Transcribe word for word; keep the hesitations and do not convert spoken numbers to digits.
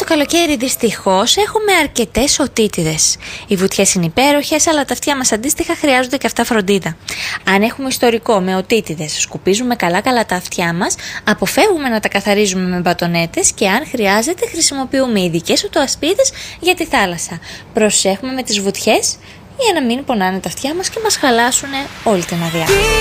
το καλοκαίρι δυστυχώς έχουμε αρκετές οτίτιδες. Οι βουτιές είναι υπέροχες, αλλά τα αυτιά μας αντίστοιχα χρειάζονται και αυτά φροντίδα. Αν έχουμε ιστορικό με οτίτιδες, σκουπίζουμε καλά καλά τα αυτιά μας, αποφεύγουμε να τα καθαρίζουμε με μπατονέτες και αν χρειάζεται χρησιμοποιούμε ειδικές οτοασπίδες για τη θάλασσα. Προσέχουμε με τις βουτιές για να μην πονάνε τα αυτιά μας και μας χαλάσουν όλη την αδειά.